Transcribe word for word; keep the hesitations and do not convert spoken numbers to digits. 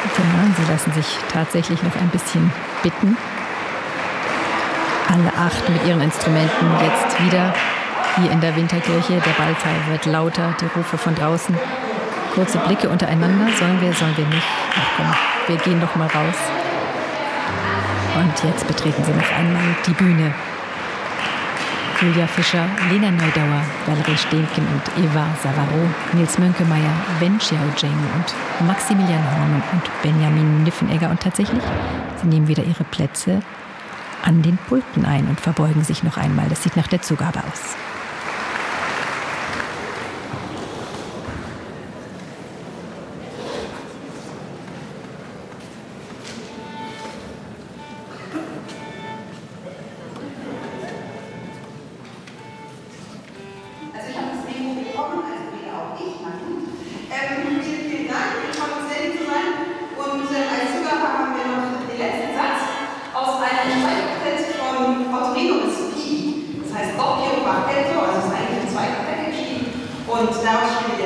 Ja, sie lassen sich tatsächlich noch ein bisschen bitten. Alle acht mit ihren Instrumenten jetzt wieder hier in der Winterkirche. Der Ballpfeil wird lauter, die Rufe von draußen. Kurze Blicke untereinander. Sollen wir, sollen wir nicht? Ach komm, wir gehen doch mal raus. Und jetzt betreten sie noch einmal die Bühne. Julia Fischer, Lena Neudauer, Valerie Steenken und Eva Savaro, Nils Mönkemeyer, Wen Xiaojing und Maximilian Horn und Benjamin Niffenegger. Und tatsächlich, sie nehmen wieder ihre Plätze an den Pulten ein und verbeugen sich noch einmal. Das sieht nach der Zugabe aus. Und daraus spielt